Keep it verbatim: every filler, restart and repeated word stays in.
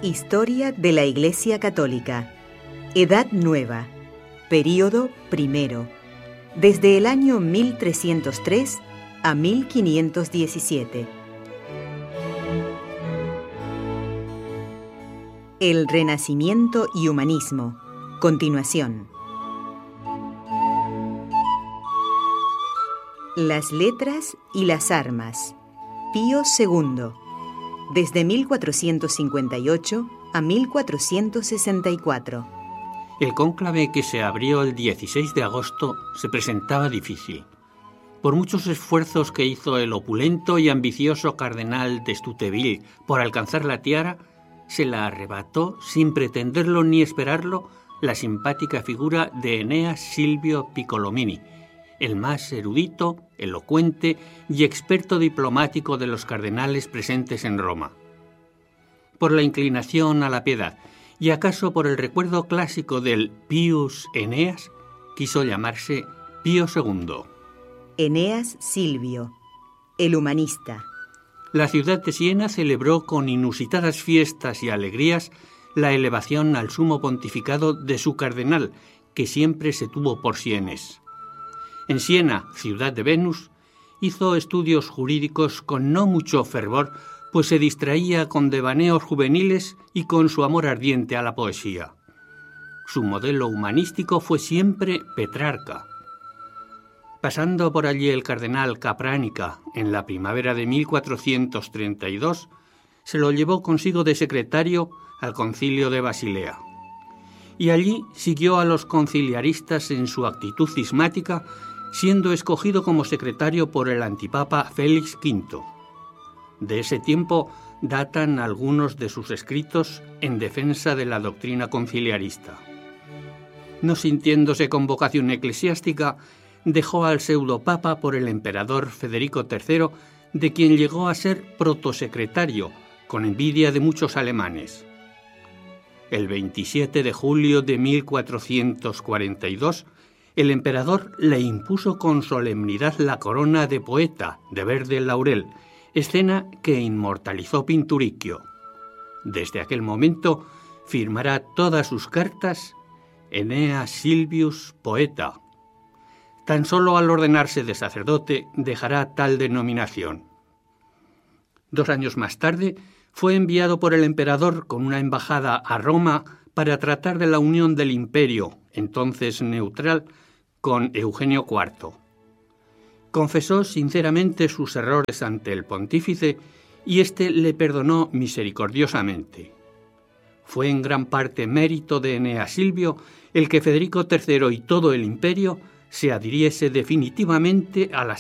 Historia de la Iglesia Católica. Edad Nueva. Período primero. Desde el año mil trescientos tres a mil quinientos diecisiete. El Renacimiento y Humanismo. Continuación. Las letras y las armas. Pío segundo. Desde mil cuatrocientos cincuenta y ocho a mil cuatrocientos sesenta y cuatro. El cónclave que se abrió el dieciséis de agosto se presentaba difícil. Por muchos esfuerzos que hizo el opulento y ambicioso cardenal de Estouteville por alcanzar la tiara, se la arrebató, sin pretenderlo ni esperarlo, la simpática figura de Eneas Silvio Piccolomini, el más erudito, elocuente y experto diplomático de los cardenales presentes en Roma. Por la inclinación a la piedad y acaso por el recuerdo clásico del Pius Eneas, quiso llamarse Pío segundo. Eneas Silvio, el humanista. La ciudad de Siena celebró con inusitadas fiestas y alegrías la elevación al sumo pontificado de su cardenal, que siempre se tuvo por sienes. En Siena, ciudad de Venus, hizo estudios jurídicos con no mucho fervor, pues se distraía con devaneos juveniles y con su amor ardiente a la poesía. Su modelo humanístico fue siempre Petrarca. Pasando por allí el cardenal Capránica en la primavera de mil cuatrocientos treinta y dos, se lo llevó consigo de secretario al concilio de Basilea. Y allí siguió a los conciliaristas en su actitud cismática, siendo escogido como secretario por el antipapa Félix quinto. De ese tiempo datan algunos de sus escritos en defensa de la doctrina conciliarista. No sintiéndose con vocación eclesiástica, dejó al pseudopapa por el emperador Federico tercero, de quien llegó a ser protosecretario, con envidia de muchos alemanes. El veintisiete de julio de mil cuatrocientos cuarenta y dos, el emperador le impuso con solemnidad la corona de poeta de verde laurel, escena que inmortalizó Pinturicchio. Desde aquel momento firmará todas sus cartas Eneas Silvius Poeta. Tan solo al ordenarse de sacerdote dejará tal denominación. Dos años más tarde fue enviado por el emperador con una embajada a Roma para tratar de la unión del imperio, entonces neutral, con Eugenio cuarto. Confesó sinceramente sus errores ante el pontífice y éste le perdonó misericordiosamente. Fue en gran parte mérito de Eneas Silvio el que Federico tercero y todo el imperio se adhiriese definitivamente a la